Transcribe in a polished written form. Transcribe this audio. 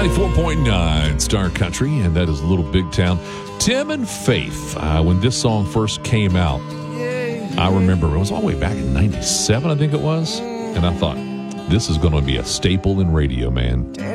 94.9 Star Country, and that is Little Big Town. Tim and Faith, when this song first came out, I remember it was all the way back in 97, I think it was, and I thought, this is going to be a staple in radio, man.